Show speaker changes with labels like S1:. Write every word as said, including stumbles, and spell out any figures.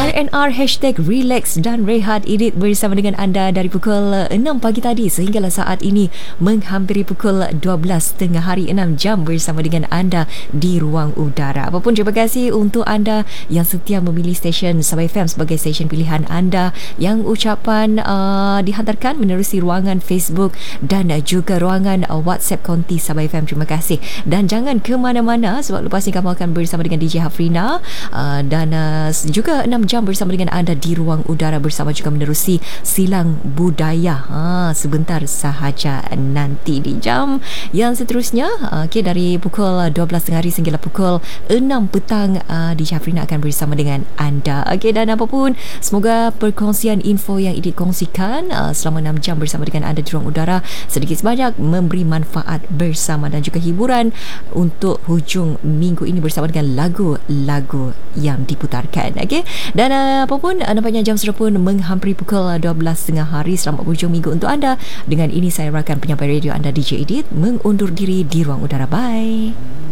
S1: R and R hashtag relax dan rehat edit bersama dengan anda dari pukul enam pagi tadi sehinggalah saat ini menghampiri pukul dua belas tengah hari, enam jam bersama dengan anda di ruang udara. Apapun, terima kasih untuk anda yang setia memilih stesen Sabah F M sebagai stesen pilihan anda, yang ucapan uh, dihantarkan menerusi ruangan Facebook dan juga ruangan uh, WhatsApp konti Sabah F M. Terima kasih dan jangan ke mana-mana sebab lepas ni kamu akan bersama dengan D J Hafrina uh, dan uh, juga enam jam bersama dengan anda di ruang udara bersama juga menerusi Silang Budaya ha, sebentar sahaja nanti di jam yang seterusnya. uh, okay, dari pukul dua belas tengah hari sehingga pukul enam petang uh, D J Hafrina akan bersama dengan anda. Okay, dan apapun, semoga perkongsian info yang Idit kongsikan uh, selama enam jam bersama dengan anda di ruang udara sedikit sebanyak memberi manfaat bersama dan juga hiburan untuk hujung minggu ini bersama dengan lagu-lagu yang diputarkan. Okey, dan uh, apapun, uh, nampaknya jam sudah pun menghampiri pukul dua belas tengah hari. Selamat hujung minggu untuk anda. Dengan ini saya rakan penyampai radio anda D J Edit mengundur diri di ruang udara. Bye.